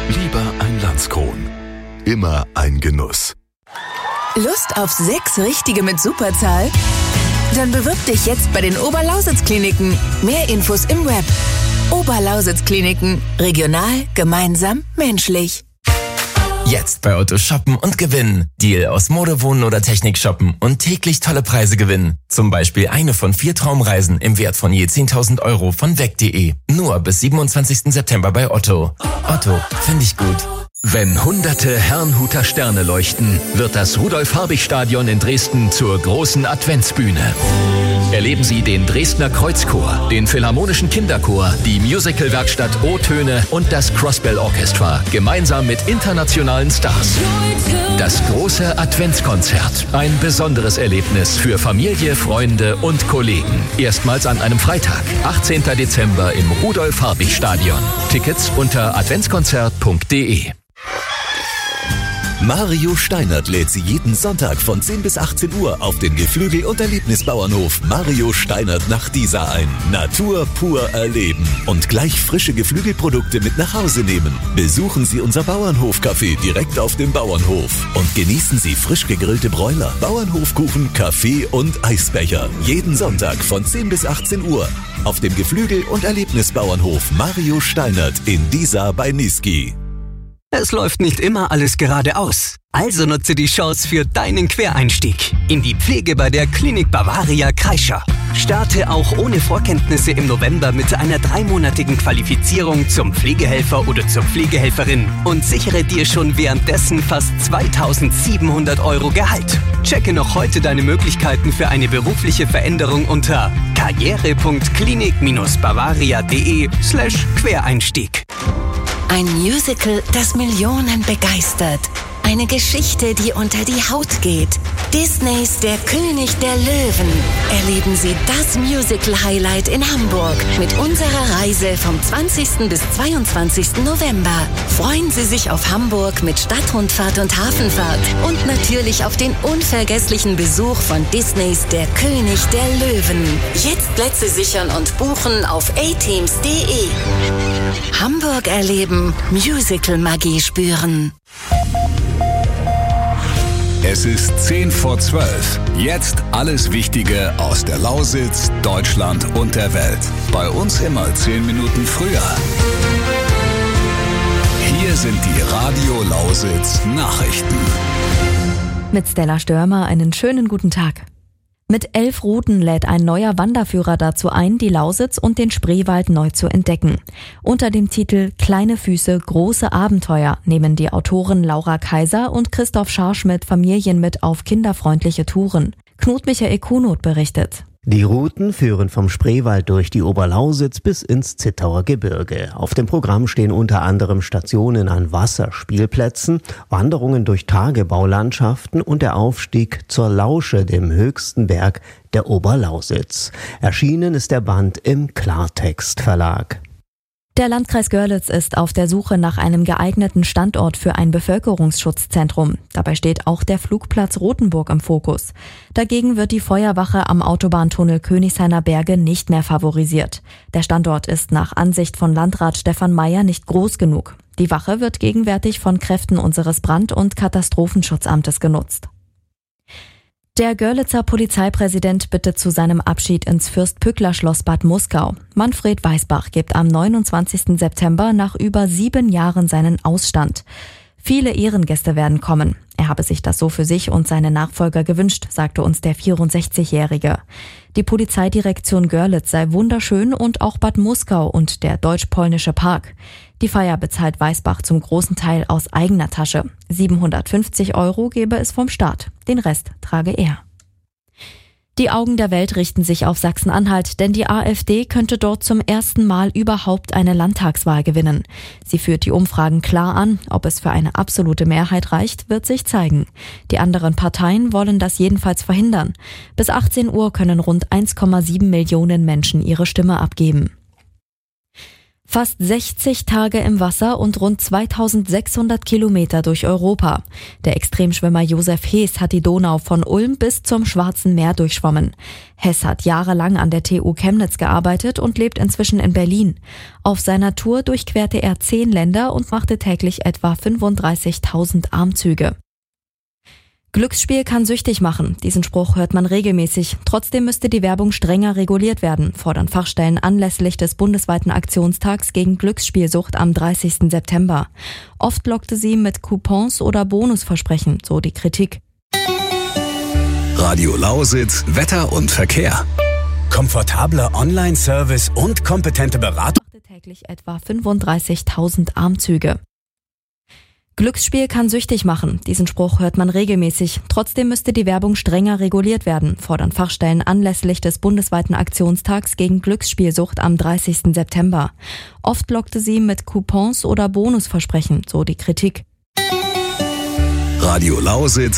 Lieber ein Landskron. Immer ein Genuss. Lust auf 6 Richtige mit Superzahl? Dann bewirb dich jetzt bei den Oberlausitz-Kliniken. Mehr Infos im Web. Oberlausitz-Kliniken. Regional, gemeinsam, menschlich. Jetzt bei Otto shoppen und gewinnen. Deal aus Mode, Wohnen oder Technik shoppen und täglich tolle Preise gewinnen. Zum Beispiel eine von 4 Traumreisen im Wert von je 10.000 € von weg.de. Nur bis 27. September bei Otto. Otto, finde ich gut. Wenn hunderte Herrnhuter Sterne leuchten, wird das Rudolf-Habich-Stadion in Dresden zur großen Adventsbühne. Erleben Sie den Dresdner Kreuzchor, den Philharmonischen Kinderchor, die Musicalwerkstatt O-Töne und das Crossbell Orchestra, gemeinsam mit internationalen Stars. Das große Adventskonzert, ein besonderes Erlebnis für Familie, Freunde und Kollegen. Erstmals an einem Freitag, 18. Dezember im Rudolf-Habich-Stadion. Tickets unter adventskonzert.de. Mario Steinert lädt Sie jeden Sonntag von 10 bis 18 Uhr auf den Geflügel- und Erlebnisbauernhof Mario Steinert nach Diesa ein. Natur pur erleben und gleich frische Geflügelprodukte mit nach Hause nehmen. Besuchen Sie unser Bauernhof-Café direkt auf dem Bauernhof und genießen Sie frisch gegrillte Bräuler, Bauernhofkuchen, Kaffee und Eisbecher. Jeden Sonntag von 10 bis 18 Uhr auf dem Geflügel- und Erlebnisbauernhof Mario Steinert in Diesa bei Niesky. Es läuft nicht immer alles geradeaus. Also nutze die Chance für deinen Quereinstieg in die Pflege bei der Klinik Bavaria Kreischer. Starte auch ohne Vorkenntnisse im November mit einer 3-monatigen Qualifizierung zum Pflegehelfer oder zur Pflegehelferin und sichere dir schon währenddessen fast 2.700 € Gehalt. Checke noch heute deine Möglichkeiten für eine berufliche Veränderung unter karriere.klinik-bavaria.de/Quereinstieg. Ein Musical, das Millionen begeistert. Eine Geschichte, die unter die Haut geht. Disneys Der König der Löwen. Erleben Sie das Musical-Highlight in Hamburg mit unserer Reise vom 20. bis 22. November. Freuen Sie sich auf Hamburg mit Stadtrundfahrt und Hafenfahrt und natürlich auf den unvergesslichen Besuch von Disneys Der König der Löwen. Jetzt Plätze sichern und buchen auf ateams.de. Hamburg erleben, Musical-Magie spüren. Es ist 10 vor 12. Jetzt alles Wichtige aus der Lausitz, Deutschland und der Welt. Bei uns immer 10 Minuten früher. Hier sind die Radio Lausitz Nachrichten. Mit Stella Störmer einen schönen guten Tag. Mit 11 Routen lädt ein neuer Wanderführer dazu ein, die Lausitz und den Spreewald neu zu entdecken. Unter dem Titel Kleine Füße, große Abenteuer nehmen die Autoren Laura Kaiser und Christoph Scharschmidt Familien mit auf kinderfreundliche Touren. Knut Michael Kuhnot berichtet. Die Routen führen vom Spreewald durch die Oberlausitz bis ins Zittauer Gebirge. Auf dem Programm stehen unter anderem Stationen an Wasserspielplätzen, Wanderungen durch Tagebaulandschaften und der Aufstieg zur Lausche, dem höchsten Berg der Oberlausitz. Erschienen ist der Band im Klartext Verlag. Der Landkreis Görlitz ist auf der Suche nach einem geeigneten Standort für ein Bevölkerungsschutzzentrum. Dabei steht auch der Flugplatz Rothenburg im Fokus. Dagegen wird die Feuerwache am Autobahntunnel Königshainer Berge nicht mehr favorisiert. Der Standort ist nach Ansicht von Landrat Stefan Meyer nicht groß genug. Die Wache wird gegenwärtig von Kräften unseres Brand- und Katastrophenschutzamtes genutzt. Der Görlitzer Polizeipräsident bittet zu seinem Abschied ins Fürst-Pückler-Schloss Bad Muskau. Manfred Weisbach gibt am 29. September nach über 7 Jahren seinen Ausstand. Viele Ehrengäste werden kommen. Er habe sich das so für sich und seine Nachfolger gewünscht, sagte uns der 64-Jährige. Die Polizeidirektion Görlitz sei wunderschön und auch Bad Muskau und der deutsch-polnische Park. Die Feier bezahlt Weisbach zum großen Teil aus eigener Tasche. 750 € gebe es vom Staat. Den Rest trage er. Die Augen der Welt richten sich auf Sachsen-Anhalt, denn die AfD könnte dort zum ersten Mal überhaupt eine Landtagswahl gewinnen. Sie führt die Umfragen klar an. Ob es für eine absolute Mehrheit reicht, wird sich zeigen. Die anderen Parteien wollen das jedenfalls verhindern. Bis 18 Uhr können rund 1,7 Millionen Menschen ihre Stimme abgeben. Fast 60 Tage im Wasser und rund 2600 Kilometer durch Europa. Der Extremschwimmer Josef Hees hat die Donau von Ulm bis zum Schwarzen Meer durchschwommen. Hees hat jahrelang an der TU Chemnitz gearbeitet und lebt inzwischen in Berlin. Auf seiner Tour durchquerte er 10 Länder und machte täglich etwa 35.000 Armzüge. Glücksspiel kann süchtig machen. Diesen Spruch hört man regelmäßig. Trotzdem müsste die Werbung strenger reguliert werden, fordern Fachstellen anlässlich des bundesweiten Aktionstags gegen Glücksspielsucht am 30. September. Oft lockte sie mit Coupons oder Bonusversprechen, so die Kritik. Radio Lausitz, Wetter und Verkehr. Komfortabler Online-Service und kompetente Beratung. Täglich etwa 35.000 Armzüge. Glücksspiel kann süchtig machen. Diesen Spruch hört man regelmäßig. Trotzdem müsste die Werbung strenger reguliert werden, fordern Fachstellen anlässlich des bundesweiten Aktionstags gegen Glücksspielsucht am 30. September. Oft lockte sie mit Coupons oder Bonusversprechen, so die Kritik. Radio Lausitz.